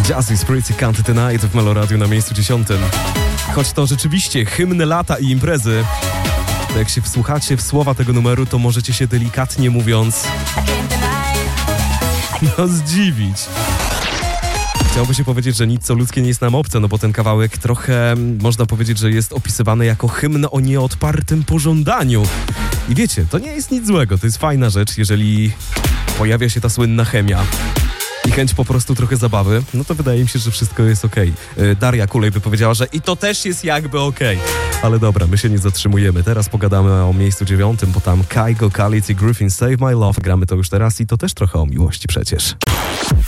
Jazzy Spritz i Can't Tonight w Meloradiu na miejscu 10. Choć to rzeczywiście hymn lata i imprezy, to jak się wsłuchacie w słowa tego numeru, to możecie się delikatnie mówiąc zdziwić. Chciałoby się powiedzieć, że nic co ludzkie nie jest nam obce, no bo ten kawałek trochę, można powiedzieć, że jest opisywany jako hymn o nieodpartym pożądaniu. I wiecie, to nie jest nic złego, to jest fajna rzecz, jeżeli pojawia się ta słynna chemia i chęć po prostu trochę zabawy, no to wydaje mi się, że wszystko jest okej. Daria Kulej by powiedziała, że i to też jest jakby okej. Ale dobra, my się nie zatrzymujemy. Teraz pogadamy o miejscu 9, bo tam Kygo, Khalid i Griffin Save My Love. Gramy to już teraz i to też trochę o miłości przecież.